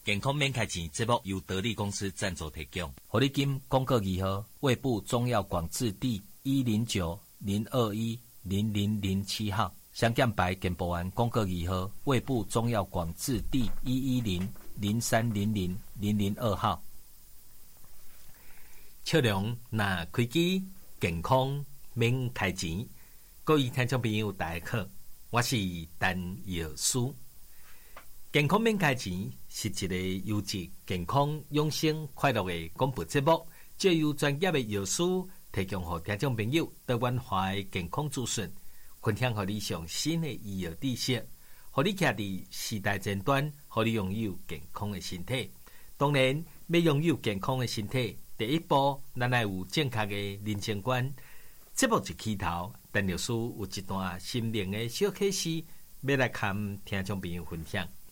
健康免开钱节目由得力公司赞助提供。 活力金公告二号，卫部中药广字第109-021-0007号，香港牌健保案公告二号，卫部中药广字第110-0300-002号。 笑容若开机，健康免开钱。各位听众朋友，大家好，我是陈药师。健康免开钱是一个优质、健康、养生、快乐的广播节目，借由专业的药师提供给听众朋友多元化的健康资讯，分享给你上新的医药知识，让你徛伫时代前端，让你拥有健康的身体。当然，要拥有健康的身体，第一步，咱要有正确的人生观。节目一起头，陈药师有一段心灵的小启示，要来跟听众朋友分享。